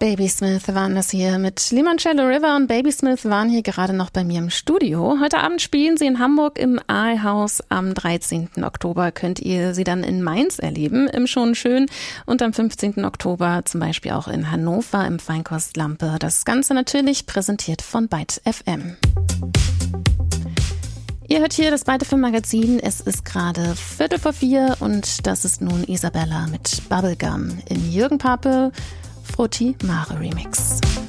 Baby Smith waren das hier mit Limoncello River und Baby Smith waren hier gerade noch bei mir im Studio. Heute Abend spielen sie in Hamburg im Aalhaus. Am 13. Oktober könnt ihr sie dann in Mainz erleben, im Schon Schön. Und am 15. Oktober zum Beispiel auch in Hannover im Feinkost Lampe. Das Ganze natürlich präsentiert von Byte FM. Ihr hört hier das Byte FM Magazin. Es ist gerade 3:45 und das ist nun Isabella mit Bubblegum im Jürgen Pape Frutti Mare Remix.